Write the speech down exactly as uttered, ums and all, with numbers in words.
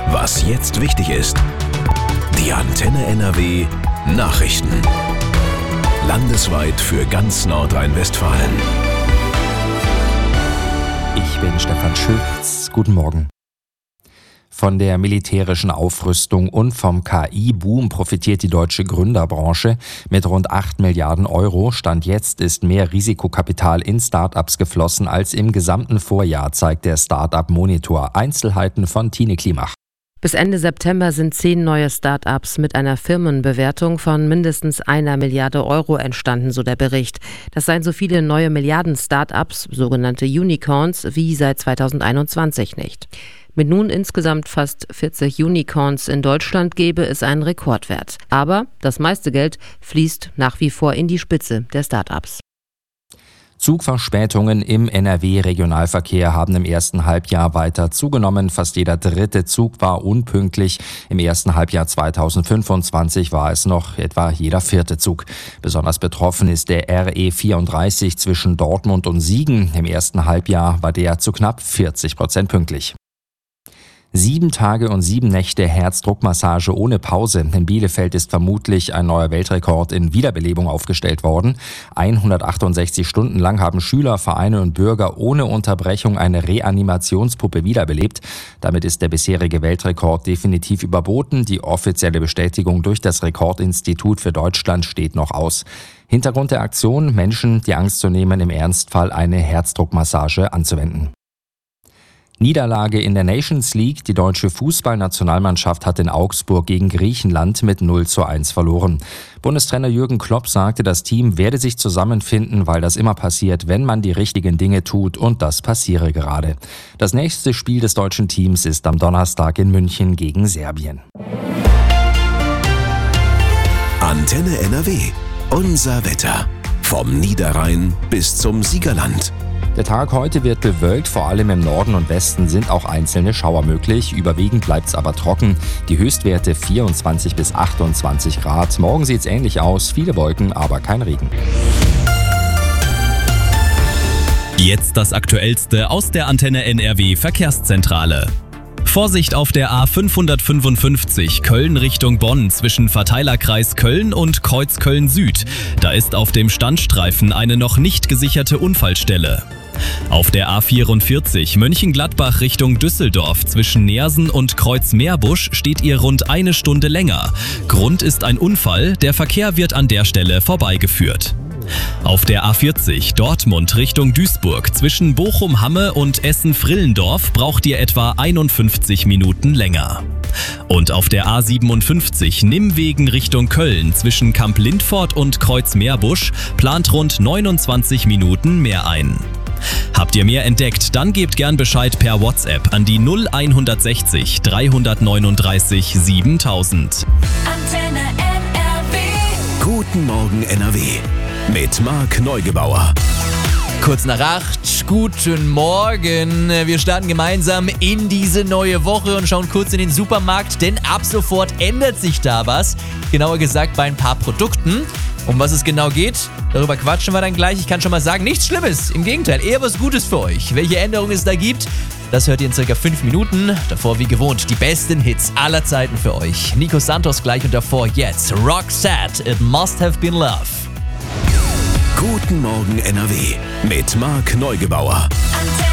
Was jetzt wichtig ist. Die Antenne N R W Nachrichten. Landesweit für ganz Nordrhein-Westfalen. Ich bin Stefan Schütz. Guten Morgen. Von der militärischen Aufrüstung und vom K I-Boom profitiert die deutsche Gründerbranche. Mit rund acht Milliarden Euro Stand jetzt ist mehr Risikokapital in Start-ups geflossen als im gesamten Vorjahr, zeigt der Start-up-Monitor. Einzelheiten von Tine Klimach. Bis Ende September sind zehn neue Start-ups mit einer Firmenbewertung von mindestens einer Milliarde Euro entstanden, so der Bericht. Das seien so viele neue Milliarden-Start-ups, sogenannte Unicorns, wie seit zweitausendeinundzwanzig nicht. Mit nun insgesamt fast vierzig Unicorns in Deutschland gäbe es einen Rekordwert. Aber das meiste Geld fließt nach wie vor in die Spitze der Start-ups. Zugverspätungen im N R W-Regionalverkehr haben im ersten Halbjahr weiter zugenommen. Fast jeder dritte Zug war unpünktlich. Im ersten Halbjahr zweitausendfünfundzwanzig war es noch etwa jeder vierte Zug. Besonders betroffen ist der R E vierunddreißig zwischen Dortmund und Siegen. Im ersten Halbjahr war der zu knapp vierzig Prozent pünktlich. Sieben Tage und sieben Nächte Herzdruckmassage ohne Pause. In Bielefeld ist vermutlich ein neuer Weltrekord in Wiederbelebung aufgestellt worden. hundertachtundsechzig Stunden lang haben Schüler, Vereine und Bürger ohne Unterbrechung eine Reanimationspuppe wiederbelebt. Damit ist der bisherige Weltrekord definitiv überboten. Die offizielle Bestätigung durch das Rekordinstitut für Deutschland steht noch aus. Hintergrund der Aktion: Menschen die Angst zu nehmen, im Ernstfall eine Herzdruckmassage anzuwenden. Niederlage in der Nations League. Die deutsche Fußballnationalmannschaft hat in Augsburg gegen Griechenland mit null zu eins verloren. Bundestrainer Jürgen Klopp sagte, das Team werde sich zusammenfinden, weil das immer passiert, wenn man die richtigen Dinge tut, und das passiere gerade. Das nächste Spiel des deutschen Teams ist am Donnerstag in München gegen Serbien. Antenne N R W. Unser Wetter. Vom Niederrhein bis zum Siegerland. Der Tag heute wird bewölkt, vor allem im Norden und Westen sind auch einzelne Schauer möglich. Überwiegend bleibt es aber trocken. Die Höchstwerte vierundzwanzig bis achtundzwanzig Grad. Morgen sieht es ähnlich aus, viele Wolken, aber kein Regen. Jetzt das Aktuellste aus der Antenne N R W Verkehrszentrale. Vorsicht auf der A fünfhundertfünfundfünfzig Köln Richtung Bonn zwischen Verteilerkreis Köln und Kreuz Köln Süd. Da ist auf dem Standstreifen eine noch nicht gesicherte Unfallstelle. Auf der A vierundvierzig Mönchengladbach Richtung Düsseldorf zwischen Neersen und Kreuz Meerbusch steht ihr rund eine Stunde länger. Grund ist ein Unfall, der Verkehr wird an der Stelle vorbeigeführt. Auf der A vierzig Dortmund Richtung Duisburg zwischen Bochum-Hamme und Essen-Frillendorf braucht ihr etwa einundfünfzig Minuten länger. Und auf der A siebenundfünfzig Nimwegen Richtung Köln zwischen Kamp-Lindfort und Kreuz Meerbusch plant rund neunundzwanzig Minuten mehr ein. Habt ihr mehr entdeckt, dann gebt gern Bescheid per WhatsApp an die null hundertsechzig dreihundertneununddreißig siebentausend. Antenne N R W. Guten Morgen N R W. Mit Marc Neugebauer. Kurz nach acht, guten Morgen. Wir starten gemeinsam in diese neue Woche und schauen kurz in den Supermarkt, denn ab sofort ändert sich da was. Genauer gesagt bei ein paar Produkten. Um was es genau geht, darüber quatschen wir dann gleich. Ich kann schon mal sagen, nichts Schlimmes. Im Gegenteil, eher was Gutes für euch. Welche Änderungen es da gibt, das hört ihr in circa fünf Minuten. Davor wie gewohnt die besten Hits aller Zeiten für euch. Nico Santos gleich und davor jetzt Roxette, It Must Have Been Love. Guten Morgen N R W mit Marc Neugebauer.